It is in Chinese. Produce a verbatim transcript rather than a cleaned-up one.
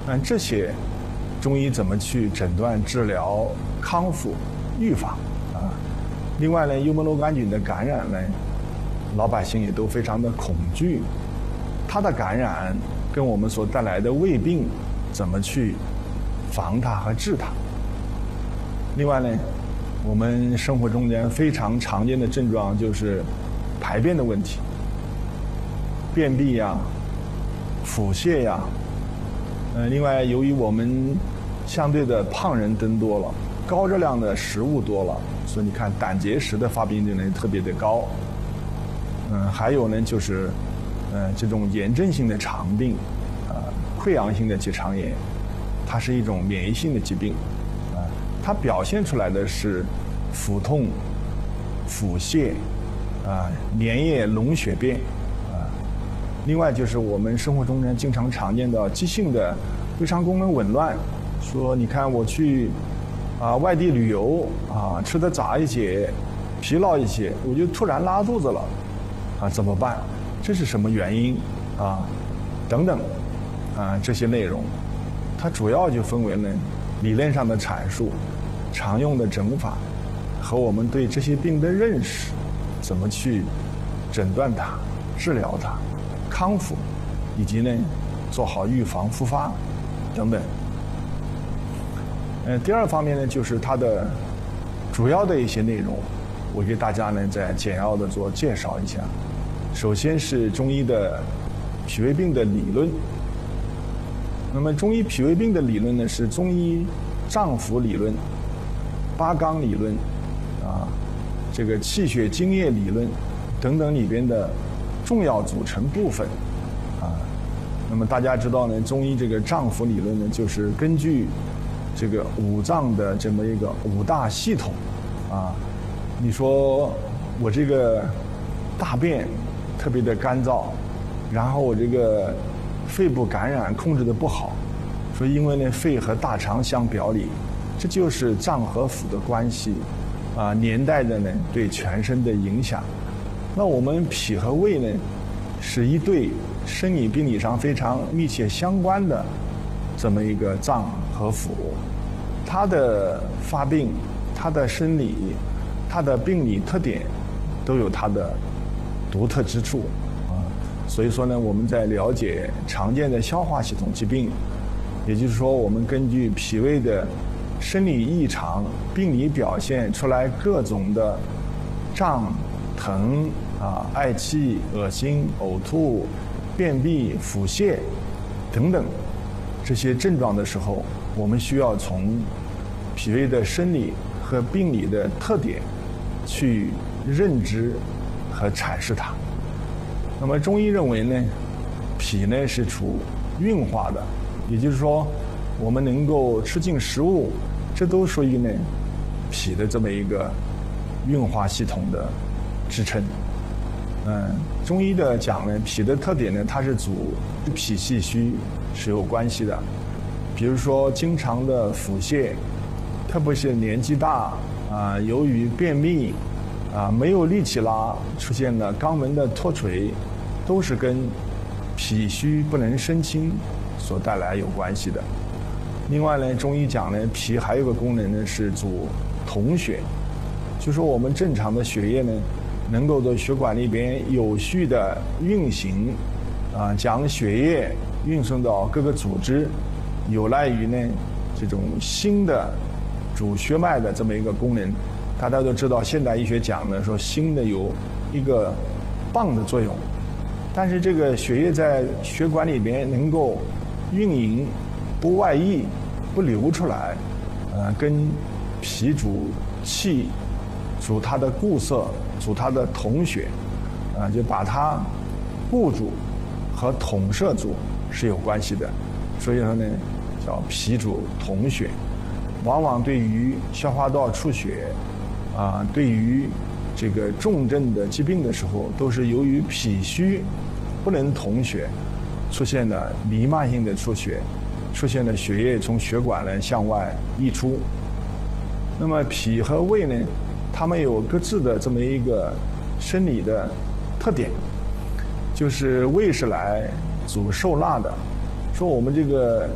那这些中医怎么去诊断、治疗、康复、预防啊？另外呢，幽门螺杆菌的感染呢，老百姓也都非常的恐惧。它的感染跟我们所带来的胃病怎么去防它和治它？另外呢，我们生活中间非常常见的症状就是排便的问题，便秘呀、腹泻呀。呃，另外由于我们相对的胖人增多了，高热量的食物多了，所以你看胆结石的发病率呢特别的高。嗯、呃，还有呢就是，呃，这种炎症性的肠病，呃，溃疡性的结肠炎，它是一种免疫性的疾病，啊、呃，它表现出来的是腹痛、腹泻，啊、呃，连夜脓血便，啊、呃，另外就是我们生活中间经常常见的急性的胃肠功能紊乱，说你看我去啊、呃、外地旅游啊、呃，吃的杂一些，疲劳一些，我就突然拉肚子了，啊，怎么办？这是什么原因啊？等等，啊，这些内容，它主要就分为呢理论上的阐述、常用的诊法和我们对这些病的认识，怎么去诊断它、治疗它、康复，以及呢做好预防复发等等。呃，第二方面呢，就是它的主要的一些内容，我给大家呢再简要的做介绍一下。首先是中医的脾胃病的理论。那么中医脾胃病的理论呢，是中医脏腑理论、八纲理论啊，这个气血津液理论等等里边的重要组成部分啊。那么大家知道呢，中医这个脏腑理论呢，就是根据这个五脏的这么一个五大系统啊。你说我这个大便特别的干燥，然后我这个肺部感染控制的不好，说因为呢肺和大肠相表里，这就是脏和腑的关系啊，年代的呢对全身的影响。那我们脾和胃呢，是一对生理病理上非常密切相关的这么一个脏和腑，它的发病、它的生理、它的病理特点都有它的独特之处啊，所以说呢，我们在了解常见的消化系统疾病，也就是说，我们根据脾胃的生理异常、病理表现出来各种的胀、疼啊、嗳气、恶心、呕吐、便秘、腹泻等等这些症状的时候，我们需要从脾胃的生理和病理的特点去认知和阐释它。那么中医认为呢，脾呢是处运化的，也就是说，我们能够吃进食物，这都属于呢脾的这么一个运化系统的支撑。嗯，中医的讲呢，脾的特点呢，它是主脾气虚是有关系的。比如说经常的腹泻，特别是年纪大啊，由于便秘啊，没有力气拉，出现了肛门的脱垂，都是跟脾虚不能生清所带来有关系的。另外呢，中医讲呢，脾还有个功能呢，是主统血，就说我们正常的血液呢，能够在血管里边有序的运行，啊，将血液运送到各个组织，有赖于呢这种心的主血脉的这么一个功能。大家都知道，现代医学讲呢，说心呢有一个泵的作用，但是这个血液在血管里边能够运营，不外溢，不流出来，呃，跟脾主气，主它的固涩，主它的统血，啊、呃，就把它固住和统摄住是有关系的。所以说呢，叫脾主统血，往往对于消化道出血。啊，对于这个重症的疾病的时候，都是由于脾虚不能统血，出现了弥漫性的出血，出现了血液从血管呢向外溢出。那么脾和胃呢，它们有各自的这么一个生理的特点，就是胃是来主受纳的。说我们这个